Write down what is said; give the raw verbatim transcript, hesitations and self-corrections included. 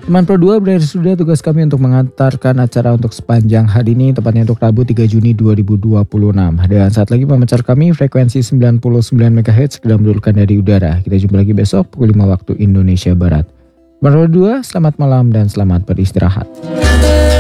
Teman Pro dua, berakhir sudah tugas kami untuk mengantarkan acara untuk sepanjang hari ini, tepatnya untuk Rabu tiga Juni dua ribu dua puluh enam. Dan saat lagi pemancar kami frekuensi sembilan puluh sembilan megahertz sedang mendulurkan dari udara. Kita jumpa lagi besok pukul lima waktu Indonesia Barat. Teman Pro dua, selamat malam dan selamat beristirahat.